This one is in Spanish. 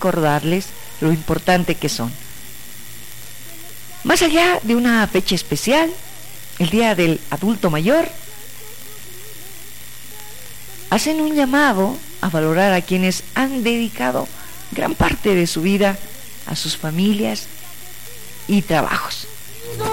recordarles lo importante que son. Más allá de una fecha especial, el Día del Adulto Mayor, hacen un llamado a valorar a quienes han dedicado gran parte de su vida a sus familias y trabajos.